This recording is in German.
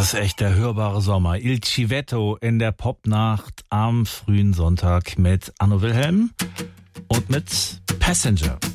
ist echt der hörbare Sommer. Il Civetto in der Popnacht am frühen Sonntag mit Anno Wilhelm und mit Passenger.